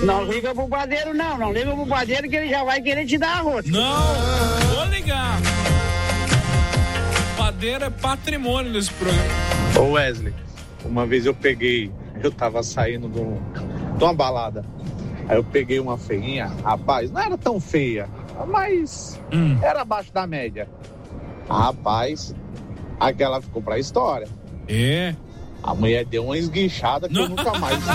Não liga pro padeiro, não liga pro padeiro que ele já vai querer te dar a rosca. Não, vou ligar. Padeiro é patrimônio desse programa. Ô Wesley, uma vez eu tava saindo de uma balada. Aí eu peguei uma feinha, rapaz, não era tão feia, mas era abaixo da média. Rapaz, aquela ficou pra história. É. A mulher deu uma esguichada que eu nunca mais